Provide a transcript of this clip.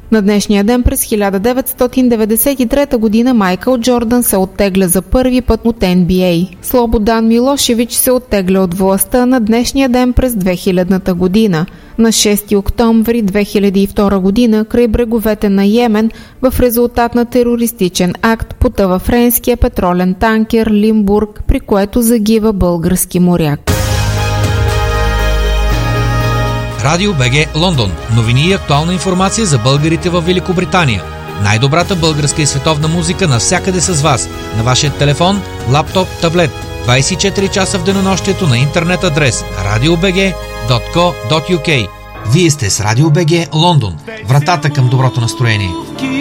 На днешния ден през 1993 година Майкъл Джордан се оттегля за първи път от NBA. Слободан Милошевич се оттегля от властта на днешния ден през 2000 година. На 6 октомври 2002 година край бреговете на Йемен в резултат на терористичен акт потъва френския петролен танкер Лимбург, при което загива български моряк. Радио БГ Лондон. Новини и актуална информация за българите в Великобритания. Най-добрата българска и световна музика навсякъде с вас. На вашия телефон, лаптоп, таблет. 24 часа в денонощието на интернет адрес radiobg.co.uk. Вие сте с Радио БГ Лондон. Вратата към доброто настроение.